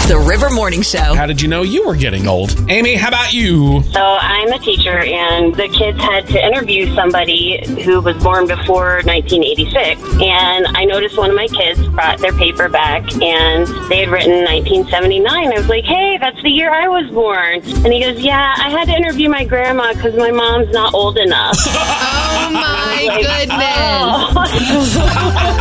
The River Morning Show. How did you know you were getting old? Amy, how about you? So I'm a teacher, and the kids had to interview somebody who was born before 1986. And I noticed one of my kids brought their paper back, and they had written 1979. I was like, hey, that's the year I was born. And he goes, yeah, I had to interview my grandma because my mom's not old enough. Oh, my Like, goodness. oh.